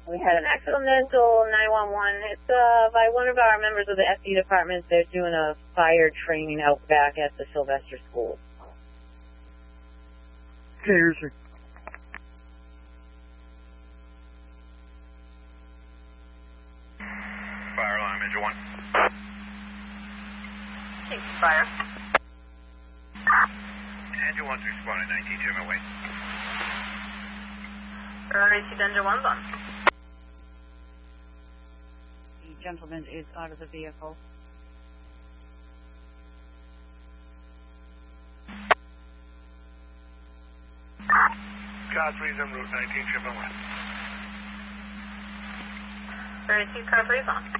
We had an accidental 911. It's by one of our members of the SE department. They're doing a fire training out back at the Sylvester School. Okay, here's your... Fire alarm, engine 1. Thanks, fire. Engine 1's responding, 19 German way. Received engine 1's on. The gentleman is out of the vehicle. Car 3's en route, 19 German way. Received car 3's on.